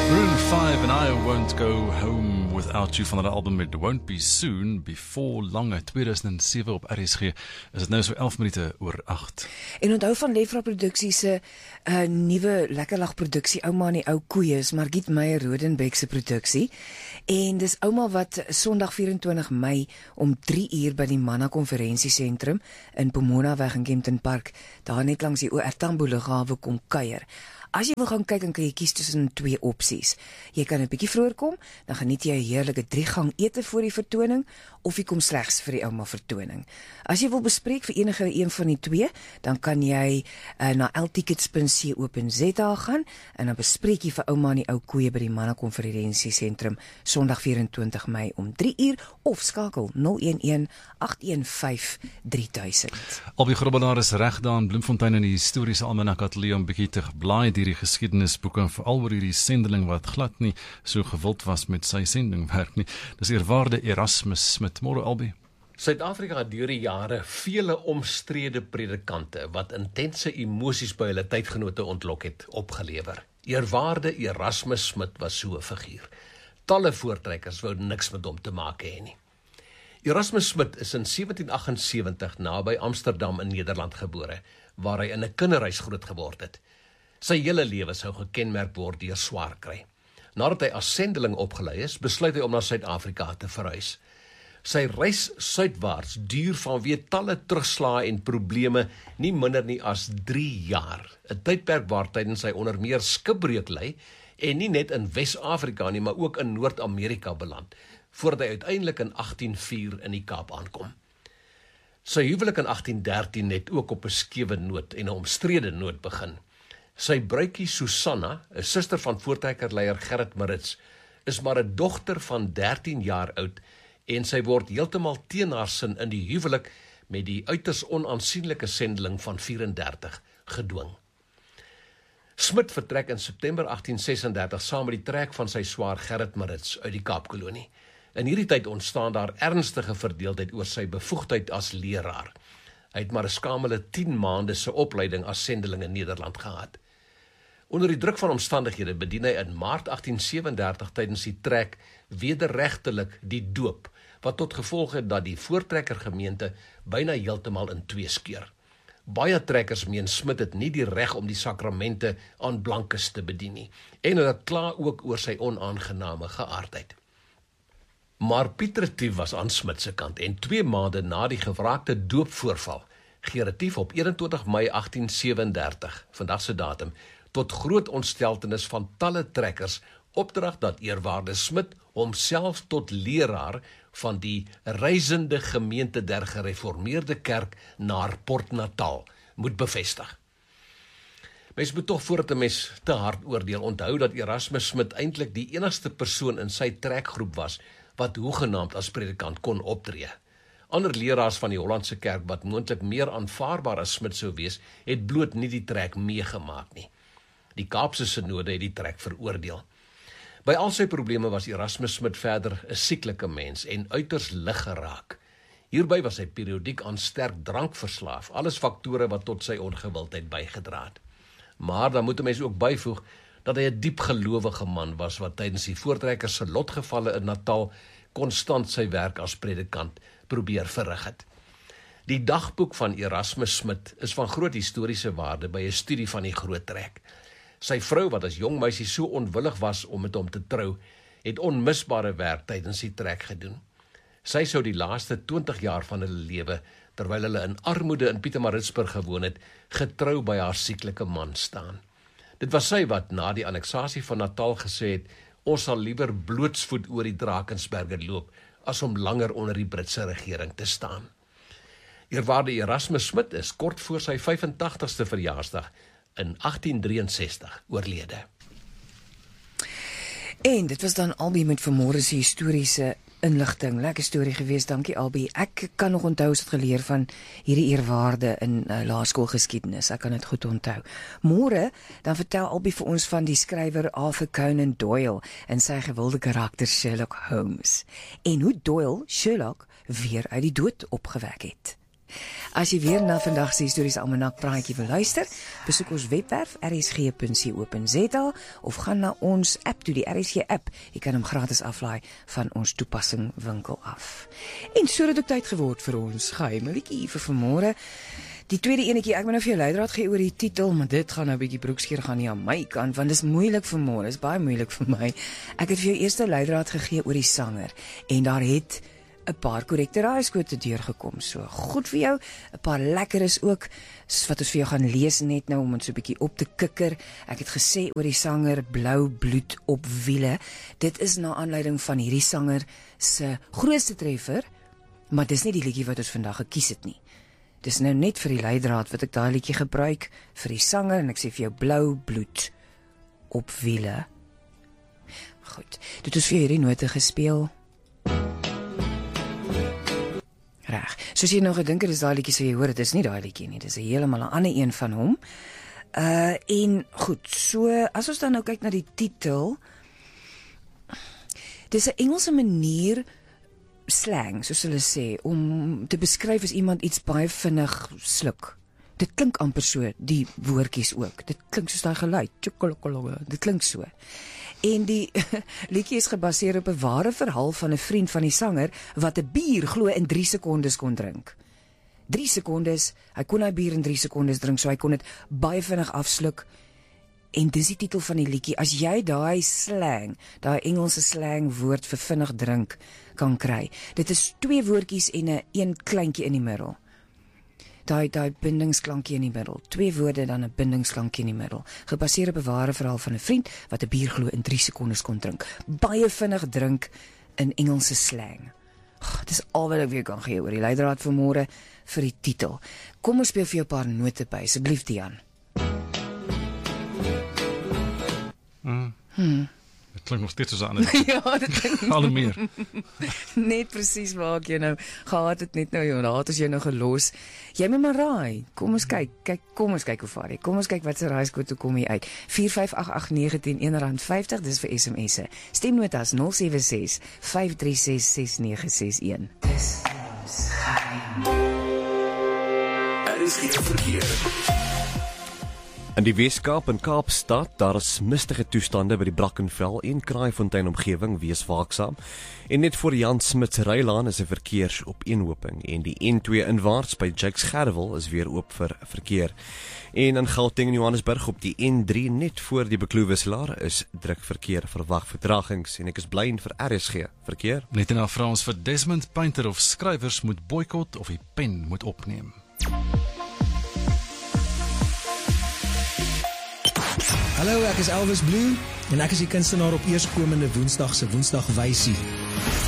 Maroon 5 and I Won't Go Home Without You van hulle album It Won't Be Soon, Before Long uit 2007 op RSG, is het nou so 11 minute oor 8. En onthou van Lefra Produksie se nuwe lekkerlag produksie Ouma en die ou koeie is Margriet Meyer Rodenbeck se produksie. En dis Ouma wat Sondag 24 Mei om 3 uur by die Manna Konferensiesentrum in Pomona weg in Kempton Park, daar net langs die OR Tambo lughawe kom kuier. As jy wil gaan kyk, dan kan jy kies tussen 2 opsies. Jy kan 'n bietjie vroeër kom, dan geniet jy 'n heerlike 3-gang ete voor die vertoning, of jy kom slegs vir die Ouma vertoning. As jy wil bespreek vir enige een van die 2, dan kan jy na ltickets.co.za gaan, en dan bespreek jy vir Ouma en die ou koeie by die Manna Konferensiesentrum, Sondag 24 Mei om 3 uur, of skakel 011-815-3000. Albie Grobbelaar is reg daar in Bloemfontein in die historiese Almanak Ateljee om bietjie te blaai hierdie geskiedenisboeke, veral oor hierdie sendeling wat glad nie so gewild was met sy sendingwerk nie. Dis eerwaarde Erasmus Smit. Môre Albie. Suid-Afrika het deur die jare vele omstrede predikante wat intense emosies by hulle tydgenote ontlok het, opgelewer. Eerwaarde Erasmus Smit was so 'n figuur. Talle voortrekkers wou niks met hom te maak hê nie. Erasmus Smit is in 1778 naby Amsterdam in Nederland gebore, waar hy in 'n kinderhuis groot geword het. Sy hele lewe sou gekenmerk word deur swaar kry. Nadat hy as sendeling opgelei is, besluit hy om na Suid-Afrika te verhuis. Sy reis suidwaarts duur vanweë talle terugslae en probleme nie minder nie as 3 jaar. 'n Tydperk waar tydens hy onder meer skipbreuk ly en nie net in Wes-Afrika nie, maar ook in Noord-Amerika beland, voordat hy uiteindelik in 1804 in die Kaap aankom. Sy huwelik in 1813 het ook op 'n skewe noot en 'n omstrede noot begin. Sy bruikie Susanna, 'n suster van voortrekkerleier Gerrit Marits, is maar 'n dogter van 13 jaar oud en sy word heeltemal teen haar sin in die huwelik met die uiters onaansienlike sendeling van 34 gedwing. Smit vertrek in September 1836 saam met die trek van sy swaar Gerrit Marits uit die Kaapkolonie. In hierdie tyd ontstaan daar ernstige verdeeldheid oor sy bevoegdheid as leraar. Hy het maar 'n skamele 10 maande se opleiding as sendeling in Nederland gehad. Onder die druk van omstandighede bedien hy in Maart 1837 tydens die trek wederregtelik die doop, wat tot gevolg het dat die voortrekkergemeente byna heeltemal in 2 skeur. Baie trekkers meen Smit het nie die reg om die sakramente aan blankes te bedien nie, en hulle kla ook oor sy onaangename geaardheid. Maar Piet Retief was aan Smit se kant en 2 maande na die gewraakte doopvoorval gee Retief op 21 Mei 1837, vandag se datum, tot groot ontsteltenis van talle trekkers opdrag dat eerwaarde Smit homself tot leraar van die reisende gemeente der gereformeerde kerk naar Port Natal moet bevestig. Mens moet tog voordat 'n mens te hard oordeel onthou dat Erasmus Smit eintlik die enigste persoon in sy trekgroep was wat hoegenaamd as predikant kon optree. Ander leraars van die Hollandse kerk wat moontlik meer aanvaarbaar as Smit sou wees, het bloot nie die trek meegemaak nie. Die Kaapse Sinode het die trek veroordeel. By al sy probleme was Erasmus Smit verder 'n sieklike mens en uiters lig geraak. Hierby was hy periodiek aan sterk drank verslaaf, alles faktore wat tot sy ongewildheid bygedra het. Maar dan moet 'n mens ook byvoeg dat hy 'n diep gelowige man was wat tydens die voortrekkers se lotgevalle in Natal konstant sy werk as predikant probeer verrig het. Die dagboek van Erasmus Smit is van groot historiese waarde by 'n studie van die groot trek. Sy vrou, wat as jong meisie so onwillig was om met hom te trou, het onmisbare werk tydens die trek gedoen. Sy sou die laaste 20 jaar van hulle lewe, terwyl hulle in armoede in Pietermaritzburg gewoon het, getrou by haar sieklike man staan. Dit was sy wat na die anneksasie van Natal gesê het, ons sal liewer blootsvoet oor die Drakensberge loop, as om langer onder die Britse regering te staan. Eerwaarde Erasmus Smit is kort voor sy 85ste verjaarsdag in 1863 oorlede. En dit was dan Albie met vanmôre se historiese inligting. Lekker storie geweest, dankie Albie. Ek kan nog onthou het geleer van hierdie eerwaarde in laerskoolgeskiedenis. Ek kan dit goed onthou. Môre dan vertel Albie vir ons van die skrywer Arthur Conan Doyle en sy gewilde karakter Sherlock Holmes en hoe Doyle Sherlock weer uit die dood opgewek het. As jy weer na vandag se historiese almanak praatjie wil luister, besoek ons webwerf rsg.co.za of gaan na ons app toe, die RSG app. Jy kan hom gratis aflaai van ons toepassing winkel af. En so het dit tyd geword vir ons geheime liedjie vir vanmôre. Die tweede enetjie, ek moet nou vir jou leidraad gee oor die titel, maar dit gaan nou 'n bietjie broekskeer gaan nie aan my kant, want dis moeilik vir môre, dis baie moeilik vir my. Ek het vir jou eerste leidraad gegee oor die sanger, en daar het 'n paar korrekte raaiskote deurgekom, so goed vir jou, 'n paar lekkeres ook, wat ons vir jou gaan lees net nou, om het so 'n bietjie op te kikker. Ek het gesê oor die sanger Blou bloed op wiele, dit is na aanleiding van hierdie sanger se grootste treffer, maar dis nie die liedjie wat ons vandag gekies het nie. Dis nou net vir die leidraad wat ek daai liedjie gebruik vir die sanger, en ek sê vir jou Blou bloed op wiele. Goed, dit is vir hierdie note gespeel. Reg. Soos jy nou gedink het, is daai liedjie, so jy hoor, dit is nie daai liedjie nie, dis 'n heeltemal 'n ander een van hom. En goed, so as ons dan nou kyk na die titel, dis 'n Engelse manier, slang, soos hulle sê, om te beskryf as iemand iets baie vinnig sluk. Dit klink amper so, die woordjies ook. Dit klink soos daai geluid, tjokolokologe, dit klink so. En die liedjie is gebaseer op 'n ware verhaal van 'n vriend van die sanger wat 'n bier glo in 3 sekondes kon drink. 3 sekondes, hy kon hy bier in 3 sekondes drink, so hy kon dit baie vinnig afsluk. En dis die titel van die liedjie. As jy daai slang, daai Engelse slang woord vir vinnig drink kan kry. Dit is 2 woordjies en 'n een kleintjie in die middel. Daai bindingsklankie in die middel. 2 woorde dan 'n bindingsklankie in die middel. Gebaseer op 'n ware verhaal van 'n vriend wat 'n bier glo in 3 sekondes kon drink. Baie vinnig drink in Engelse slang. Dit is al wat ek weer kan gee oor die leidraad vanmôre vir die titel. Kom ons speel vir jou 'n paar note by, asseblief Dian. Het klink nog steeds soos 'n ander. Ja, dit klink al meer. net presies waar ek jou nou gehad het net nou, jou laat as jy nou gelos. Jy moet maar raai. Kom ons kyk, kom ons kyk hoe vaar jy. Kom ons kyk wat se raaiskote kom hier uit. 4588910 R1.50, dis vir SMS'e. Stemnotas 076 536 6961. Dis ons geheim. Is geen verkeer. In die Weskaap en Kaapstad, daar is mistige toestande by die Brackenfell en Kraaifontein omgewing, wees waaksaam. En net voor Jan Smuts Rylaan is 'n verkeersopeenhoping en die N2 inwaarts by Jakes Gerwel is weer oop vir verkeer. En in Gauteng en Johannesburg op die N3 net voor die Bekloewisselaar is druk verkeer, verwag vertragings en ek is bly vir RSG verkeer. Net na vra ons vir Desmond Painter of skrywers moet boikot of die pen moet opneem. Hallo, ek is Elvis Blue en ek is die kunstenaar op eerskomende Woensdag se Woensdagwysie.